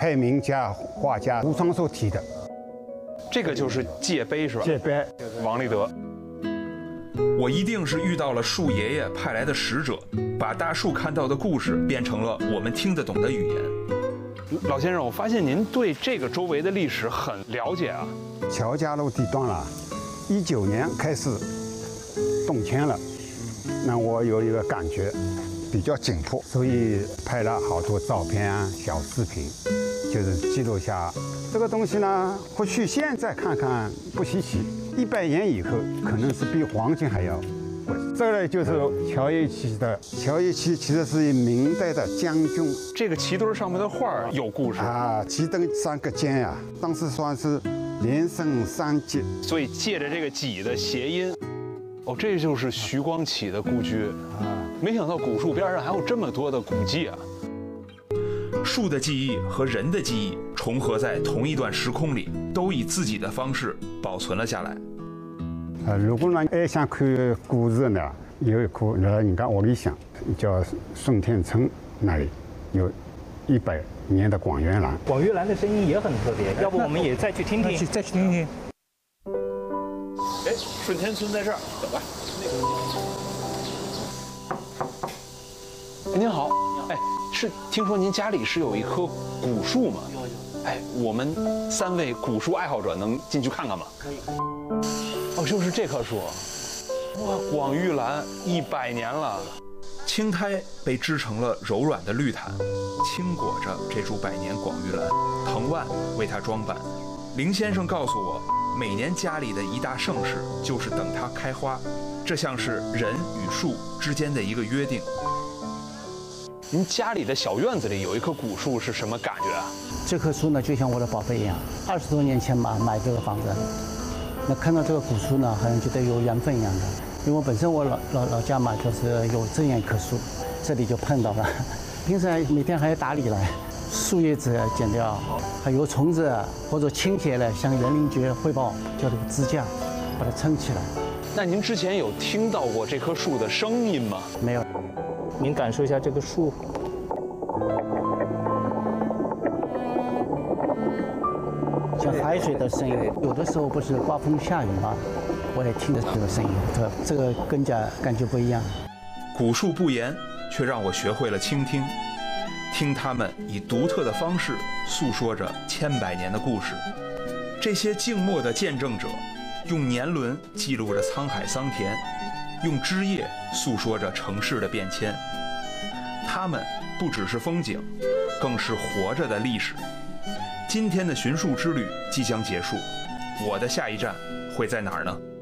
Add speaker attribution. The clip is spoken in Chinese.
Speaker 1: 太名家画家吴双所题的。
Speaker 2: 这个就是界碑是吧？
Speaker 1: 界碑，
Speaker 2: 王立德。
Speaker 3: 我一定是遇到了树爷爷派来的使者，把大树看到的故事变成了我们听得懂的语言。
Speaker 2: 老先生，我发现您对这个周围的历史很了解啊。
Speaker 1: 乔家路地段了，19年开始动迁了，那我有一个感觉比较紧迫，所以拍了好多照片啊、小视频，就是记录下这个东西呢。或许现在看看不稀奇，100年以后可能是比黄金还要贵。这个就是乔一奇的，乔一奇其实是明代的将军。
Speaker 2: 这个旗墩上面的画有故事
Speaker 1: 啊，旗墩3个尖呀，当时算是连升3级，
Speaker 2: 所以借着这个戟的谐音。哦，这就是徐光启的故居啊！没想到古树边上还有这么多的古迹啊！
Speaker 3: 树的记忆和人的记忆重合在同一段时空里，都以自己的方式保存了下来。
Speaker 1: 如果呢还想看故事呢，有一棵人家屋里乡叫顺天村那里有100年的广元兰。
Speaker 4: 广元兰的声音也很特别，要不我们也再去听听？
Speaker 5: 再去听听。
Speaker 2: 哎，顺天村在这儿，走吧。您好，哎，是听说您家里是有一棵古树吗？有。哎，我们3位古树爱好者能进去看看吗？可以。哦，就是这棵树，哇，广玉兰100年了。
Speaker 3: 青苔被织成了柔软的绿毯，轻裹着这株百年广玉兰，藤蔓为它装扮。林先生告诉我，每年家里的一大盛事就是等它开花，这像是人与树之间的一个约定。
Speaker 2: 您家里的小院子里有一棵古树是什么感觉啊？
Speaker 5: 这棵树呢，就像我的宝贝一样。20多年前嘛，买这个房子，那看到这个古树呢，好像觉得有缘分一样的。因为我本身我老家嘛，就是有这样一棵树，这里就碰到了。平时每天还要打理了，树叶子剪掉，还有虫子或者倾斜了，向园林局汇报，叫这个支架把它撑起来。
Speaker 2: 那您之前有听到过这棵树的声音吗？
Speaker 5: 没有。
Speaker 4: 您感受一下这个树，
Speaker 5: 像海水的声音。有的时候不是刮风下雨吗？我也听着这个声音，这个更加感觉不一样。
Speaker 3: 古树不言，却让我学会了倾听，听他们以独特的方式诉说着千百年的故事。这些静默的见证者，用年轮记录着沧海桑田，用枝叶诉说着城市的变迁。他们不只是风景，更是活着的历史。今天的寻树之旅即将结束，我的下一站会在哪儿呢？